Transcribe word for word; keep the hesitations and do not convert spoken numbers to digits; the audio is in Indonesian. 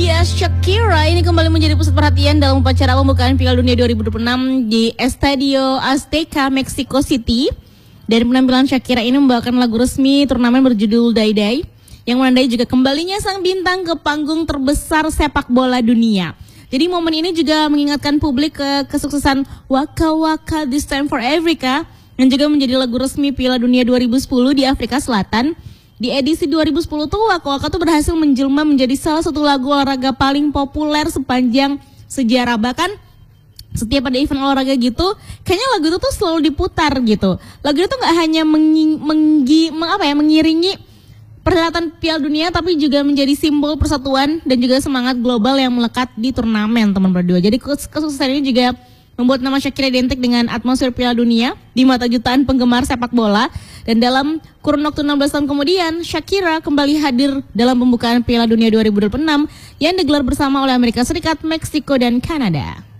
dia Shakira ini kembali menjadi pusat perhatian dalam upacara pembukaan Piala Dunia dua ribu dua puluh enam di Estadio Azteca, Mexico City. Dan penampilan Shakira ini membawakan lagu resmi turnamen berjudul Day Day yang menandai juga kembalinya sang bintang ke panggung terbesar sepak bola dunia. Jadi momen ini juga mengingatkan publik ke kesuksesan Waka Waka This Time for Africa yang juga menjadi lagu resmi Piala Dunia dua ribu sepuluh di Afrika Selatan. Di edisi dua ribu sepuluh tuh Waka Waka tuh berhasil menjelma menjadi salah satu lagu olahraga paling populer sepanjang sejarah. Bahkan setiap ada event olahraga gitu, kayaknya lagu itu tuh selalu diputar gitu. Lagu itu nggak hanya mengi, menggi, meng, apa ya, mengiringi perhelatan Piala Dunia, tapi juga menjadi simbol persatuan dan juga semangat global yang melekat di turnamen, teman berdua. Jadi kesuksesan ini juga membuat nama Shakira identik dengan atmosfer Piala Dunia di mata jutaan penggemar sepak bola. Dan dalam kurun waktu enam belas tahun kemudian, Shakira kembali hadir dalam pembukaan Piala Dunia dua ribu dua puluh enam yang digelar bersama oleh Amerika Serikat, Meksiko, dan Kanada.